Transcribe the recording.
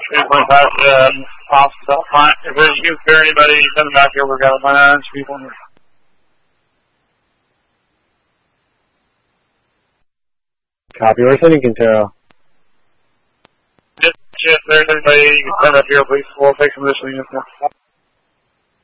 225 office out front. If there's you or anybody coming back here, we've got a bunch of people in here. Copy. We're sending Quintero. If there's anybody you can send up here, please. We'll take some positioning.